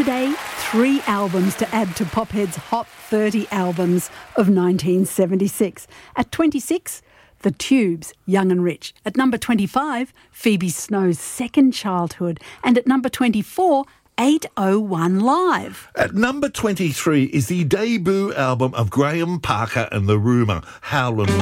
Today, 3 albums to add to Pophead's Hot 30 albums of 1976. At 26, The Tubes, Young and Rich. At number 25, Phoebe Snow's Second Childhood. And at number 24, 801 Live. At number 23 is the debut album of Graham Parker and the Rumour, Howlin'